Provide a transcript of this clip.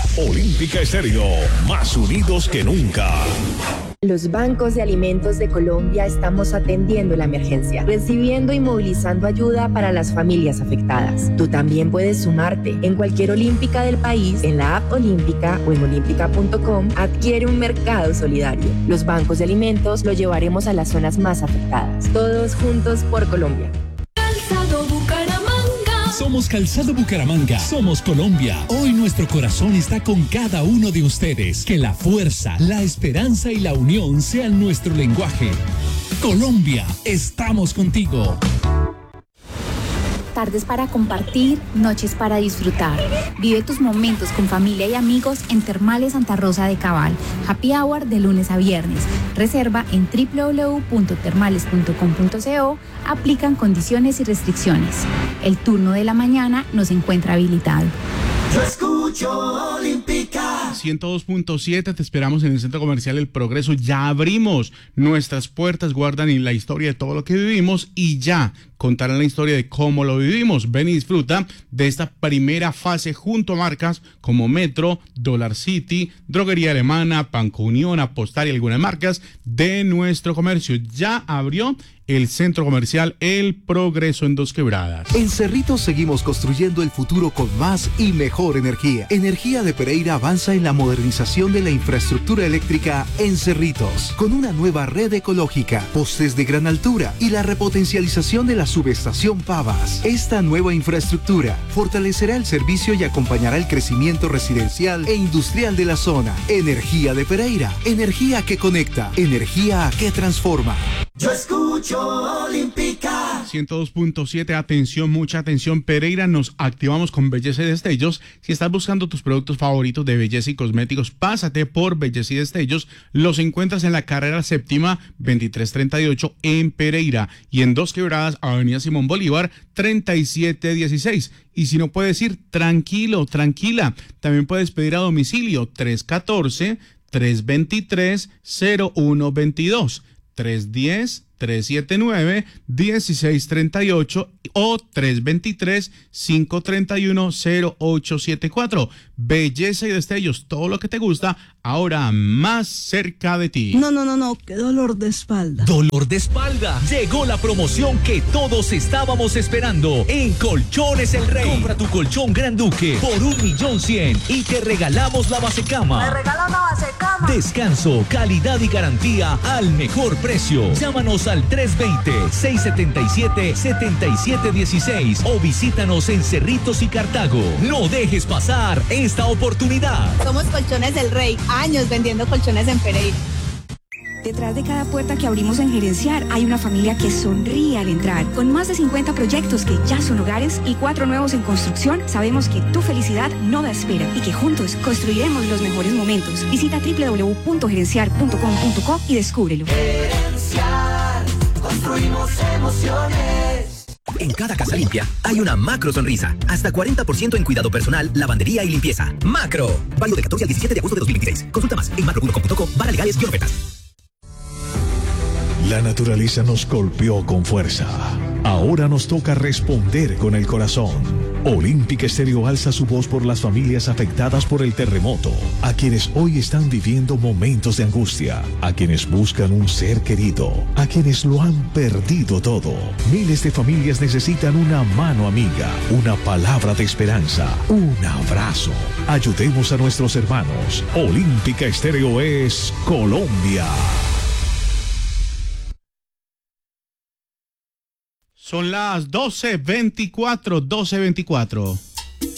Olímpica Estéreo, más unidos que nunca. Los bancos de alimentos de Colombia estamos atendiendo la emergencia, recibiendo y movilizando ayuda para las familias afectadas. Tú también puedes sumarte. En cualquier olímpica del país, en la app Olímpica o en olímpica.com, adquiere un mercado solidario. Los bancos de alimentos lo llevaremos a las zonas más afectadas. Todos juntos por Colombia. Calzado Bucaramanga. Somos Calzado Bucaramanga, somos Colombia. Hoy nuestro corazón está con cada uno de ustedes. Que la fuerza, la esperanza y la unión sean nuestro lenguaje. Colombia, estamos contigo. Tardes para compartir, noches para disfrutar. Vive tus momentos con familia y amigos en Termales Santa Rosa de Cabal. Happy Hour de lunes a viernes. Reserva en www.termales.com.co. Aplican condiciones y restricciones. El turno de la mañana nos encuentra habilitado. Yo escucho Olímpica. 102.7, te esperamos en el Centro Comercial El Progreso. Ya abrimos nuestras puertas, guardan en la historia de todo lo que vivimos y ya contarán la historia de cómo lo vivimos. Ven y disfruta de esta primera fase junto a marcas como Metro, Dollar City, Droguería Alemana, Banco Unión, Apostar y algunas marcas de nuestro comercio. Ya abrió el Centro Comercial El Progreso en Dos Quebradas. En Cerritos seguimos construyendo el futuro con más y mejor energía. Energía de Pereira avanza en la modernización de la infraestructura eléctrica en Cerritos, con una nueva red ecológica, postes de gran altura y la repotencialización de la subestación Pavas. Esta nueva infraestructura fortalecerá el servicio y acompañará el crecimiento residencial e industrial de la zona. Energía de Pereira, energía que conecta, energía que transforma. Yo escucho Olímpica. 102.7, atención, mucha atención. Pereira, nos activamos con Belleza y Destellos. Si estás buscando tus productos favoritos de belleza y cosméticos, pásate por Belleza y Destellos. Los encuentras en la carrera séptima 2338 en Pereira y en Dos Quebradas, Avenida Simón Bolívar 3716. Y si no puedes ir, tranquilo, tranquila. También puedes pedir a domicilio 314-323-0122. 310-379-1638 o 323-531-0874. Belleza y Destellos, todo lo que te gusta, ahora más cerca de ti. No, qué dolor de espalda. ¿Dolor de espalda? Llegó la promoción que todos estábamos esperando en Colchones El Rey. Compra tu colchón Gran Duque por 1.100.000 y te regalamos la basecama. ¿Me regala una basecama? Descanso, calidad y garantía al mejor precio. Llámanos al 320-677-7716 o visítanos en Cerritos y Cartago. No dejes pasar esta oportunidad. Somos Colchones El Rey, años vendiendo colchones en Pereira. Detrás de cada puerta que abrimos en Gerenciar hay una familia que sonríe al entrar. Con más de 50 proyectos que ya son hogares y 4 nuevos en construcción, sabemos que tu felicidad no da espera y que juntos construiremos los mejores momentos. Visita www.gerenciar.com.co y descúbrelo. Gerenciar, construimos emociones. En cada casa limpia hay una macro sonrisa. Hasta 40% en cuidado personal, lavandería y limpieza. Macro. Válido de 14 al 17 de agosto de 2026. Consulta más en macro.com.co/legales y ofertas. La naturaleza nos golpeó con fuerza. Ahora nos toca responder con el corazón. Olímpica Estéreo alza su voz por las familias afectadas por el terremoto, a quienes hoy están viviendo momentos de angustia, a quienes buscan un ser querido, a quienes lo han perdido todo. Miles de familias necesitan una mano amiga, una palabra de esperanza, un abrazo. Ayudemos a nuestros hermanos. Olímpica Estéreo es Colombia. Son las 12:24.